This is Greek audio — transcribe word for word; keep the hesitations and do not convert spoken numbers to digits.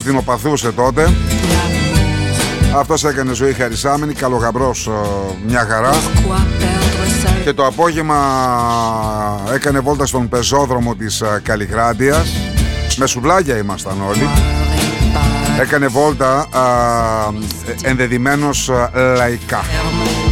δεινοπαθούσε τότε. Αυτός έκανε ζωή χαρισάμενη, καλογαμπρός, μια χαρά. Και το απόγευμα έκανε βόλτα στον πεζόδρομο της Καλλικράτειας. Με σουβλάκια ήμασταν όλοι. Έκανε βόλτα α, ενδεδειμένος λαϊκά.